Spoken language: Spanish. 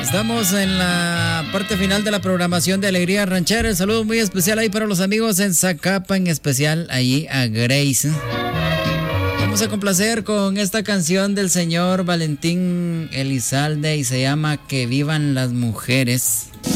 Estamos en la parte final de la programación de Alegría Ranchera. El saludo muy especial ahí para los amigos en Zacapa, en especial allí a Grace. Vamos a complacer con esta canción del señor Valentín Elizalde y se llama Que vivan las mujeres.